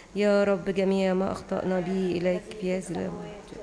يا رب جميع ما أخطأنا به إليك في هذا اليوم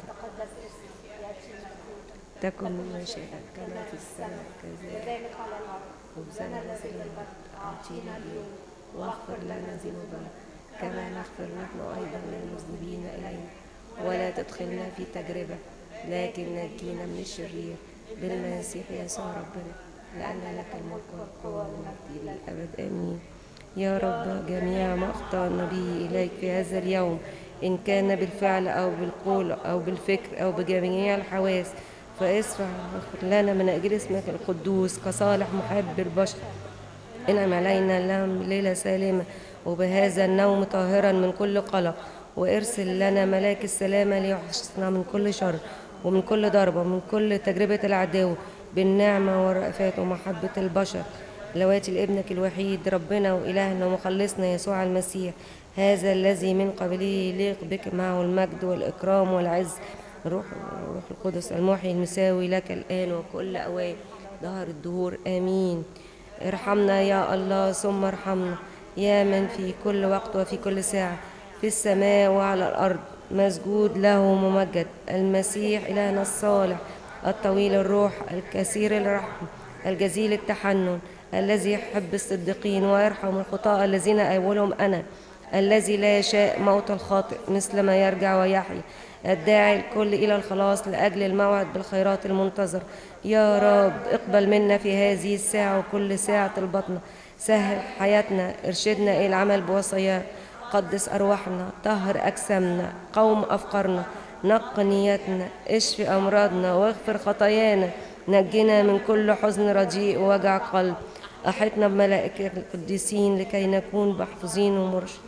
تكن مشيئتك كما في السماء كذلك خبزنا الذي الغد أعطينا اليوم واغفر لنا ذنوبنا كما نغفر نحن أيضا للمذنبين إلينا ولا تدخلنا في تجربة لكن نجينا من الشرير بالمسيح يسوع ربنا لأن لك الملك والقوة والمجد للأبد آمين. يا رب جميع ما أخطأنا به إليك في هذا اليوم إن كان بالفعل أو بالقول أو بالفكر أو بجميع الحواس فاسمع واغفر لنا من أجل اسمك القدوس كصالح محب البشر انعم علينا ليلة سالمة وبهذا النوم طاهرا من كل قلق وارسل لنا ملاك السلامة ليحفظنا من كل شر ومن كل ضربة ومن كل تجربة العدو بالنعمة والرأفات ومحبة البشر لواتي لابنك الوحيد ربنا وإلهنا ومخلصنا يسوع المسيح هذا الذي من قبله يليق بك معه المجد والإكرام والعز روح القدس المحيي المساوي لك الآن وكل أوان دهر الدهور آمين. ارحمنا يا الله ثم ارحمنا يا من في كل وقت وفي كل ساعة في السماء وعلى الأرض مسجود له ممجد المسيح إلهنا الصالح الطويل الروح الكثير الرحم الجزيل التحنن الذي يحب الصديقين ويرحم الخطاة الذين أولهم أنا الذي لا يشاء موت الخاطئ مثل ما يرجع ويحيي الداعي الكل إلى الخلاص لأجل الموعد بالخيرات المنتظر. يا رب اقبل منا في هذه الساعة وكل ساعة البطنة سهل حياتنا ارشدنا إلى العمل بوصاياك قدس أرواحنا طهر أجسامنا قوم أفكارنا نق نياتنا اشفي أمراضنا واغفر خطايانا نجنا من كل حزن رديء ووجع قلب أحطنا بملائكة القديسين لكي نكون محفوظين ومرشدين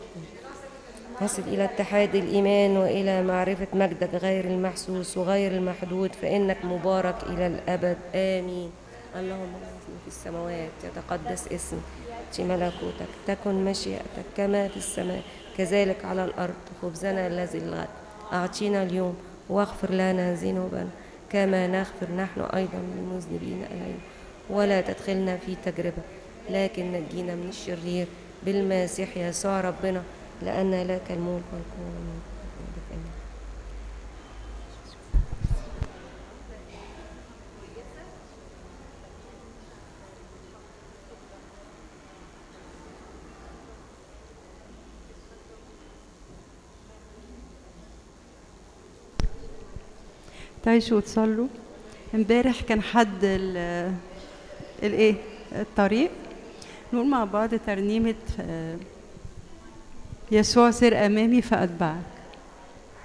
نصل إلى اتحاد الإيمان وإلى معرفة مجدك غير المحسوس وغير المحدود فإنك مبارك إلى الأبد آمين. اللهم في السماوات يتقدس اسمك يأتي ملكوتك تكن مشيئتك كما في السماء كذلك على الأرض خبزنا الذي الغد أعطينا اليوم واغفر لنا ذنوبنا كما نغفر نحن أيضا للمذنبين إلينا ولا تدخلنا في تجربة لكن نجينا من الشرير بالمسيح يسوع ربنا لأن لك الملك والقوة والمجد. تعيشوا وتصلوا. امبارح كان حد الايه الطريق نقول مع بعض ترنيمة يسوع سر أمامي فأتبعك.